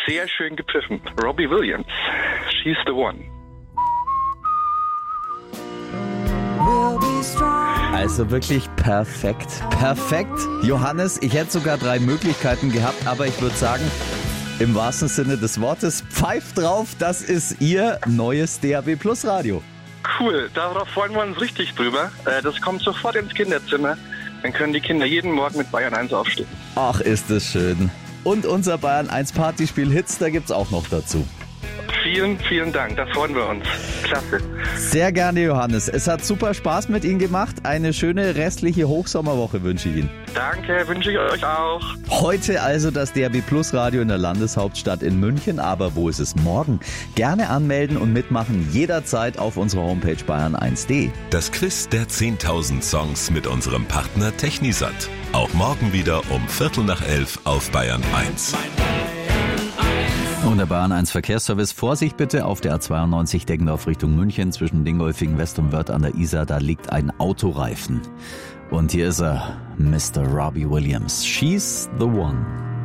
Sehr schön gepfiffen. Robbie Williams, She's the One. Also wirklich perfekt. Perfekt. Johannes, ich hätte sogar 3 Möglichkeiten gehabt, aber ich würde sagen, im wahrsten Sinne des Wortes, pfeift drauf, das ist Ihr neues DAB Plus Radio. Cool, darauf freuen wir uns richtig drüber. Das kommt sofort ins Kinderzimmer. Dann können die Kinder jeden Morgen mit Bayern 1 aufstehen. Ach, ist das schön. Und unser Bayern 1 Partyspiel Hits, da gibt's auch noch dazu. Vielen, vielen Dank, da freuen wir uns. Klasse. Sehr gerne, Johannes. Es hat super Spaß mit Ihnen gemacht. Eine schöne restliche Hochsommerwoche wünsche ich Ihnen. Danke, wünsche ich euch auch. Heute also das DAB Plus Radio in der Landeshauptstadt in München. Aber wo ist es morgen? Gerne anmelden und mitmachen jederzeit auf unserer Homepage bayern1.de. Das Quiz der 10.000 Songs mit unserem Partner Technisat. Auch morgen wieder um 11:45 auf Bayern 1. Und der Bayern 1 Verkehrsservice. Vorsicht bitte auf der A92 Deggendorf Richtung München zwischen Dingolfing West und Wörth an der Isar. Da liegt ein Autoreifen. Und hier ist er, Mr. Robbie Williams. She's the One.